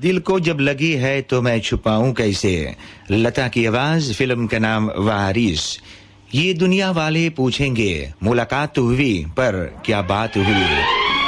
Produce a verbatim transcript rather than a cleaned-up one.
दिल को जब लगी है तो मैं छुपाऊं कैसे, लता की आवाज, फिल्म का नाम वारिस। ये दुनिया वाले पूछेंगे मुलाकात तो हुई पर क्या बात हुई।